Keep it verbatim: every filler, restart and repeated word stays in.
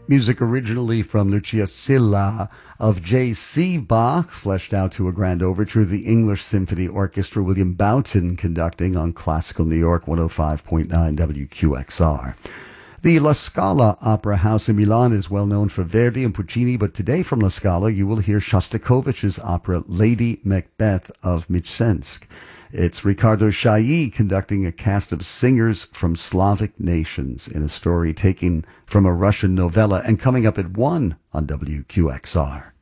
Music originally from Lucia Silla of J C. Bach, fleshed out to a grand overture, the English Symphony Orchestra, William Boughton conducting on Classical New York one oh five point nine W Q X R. The La Scala Opera House in Milan is well known for Verdi and Puccini, but today from La Scala you will hear Shostakovich's opera Lady Macbeth of Mtsensk. It's Ricardo Chailly conducting a cast of singers from Slavic nations in a story taken from a Russian novella and coming up at one on W Q X R.